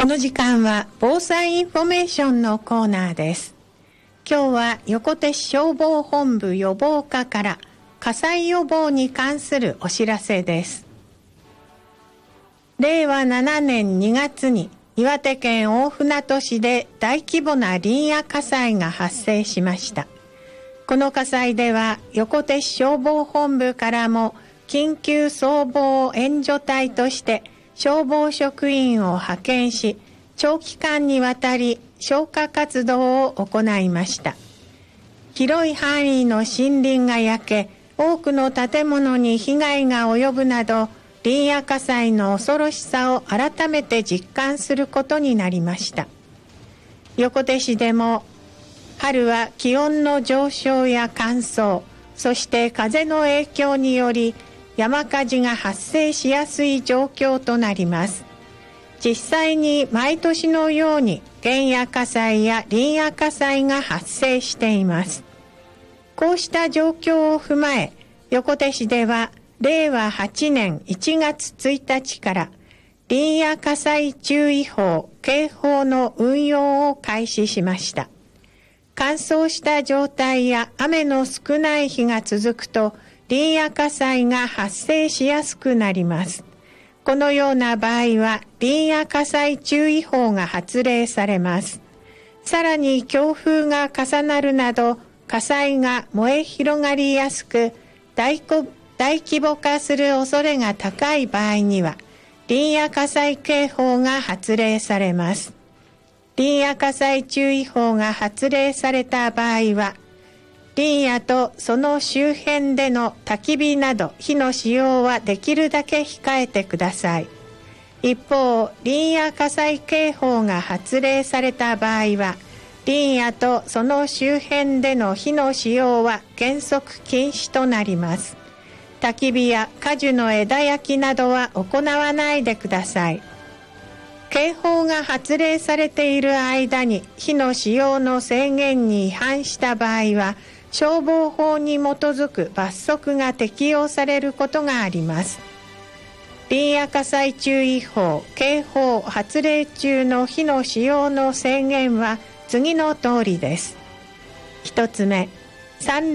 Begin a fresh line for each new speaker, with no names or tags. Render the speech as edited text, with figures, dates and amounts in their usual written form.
この時間は防災インフォメーションのコーナーです。今日は横手市消防本部予防課から火災予防に関するお知らせです。令和7年2月に岩手県大船渡市で大規模な林野火災が発生しました。この火災では横手市消防本部からも緊急総合援助隊として消防職員を派遣し、長期間にわたり消火活動を行いました。広い範囲の森林が焼け、多くの建物に被害が及ぶなど、林野火災の恐ろしさを改めて実感することになりました。横手市でも春は気温の上昇や乾燥、そして風の影響により山火事が発生しやすい状況となります。実際に毎年のように原野火災や林野火災が発生しています。こうした状況を踏まえ、横手市では令和8年1月1日から林野火災注意報・警報の運用を開始しました。乾燥した状態や雨の少ない日が続くと林野火災が発生しやすくなります。このような場合は林野火災注意報が発令されます。さらに強風が重なるなど火災が燃え広がりやすく大規模化する恐れが高い場合には林野火災警報が発令されます。林野火災注意報が発令された場合は林野とその周辺での焚き火など火の使用はできるだけ控えてください。一方、林野火災警報が発令された場合は林野とその周辺での火の使用は原則禁止となります。焚き火や果樹の枝焼きなどは行わないでください。警報が発令されている間に火の使用の制限に違反した場合は消防法に基づく罰則が適用されることがあります。林野火災注意報・警報発令中の火の使用の制限は次の通りです。1つ目、山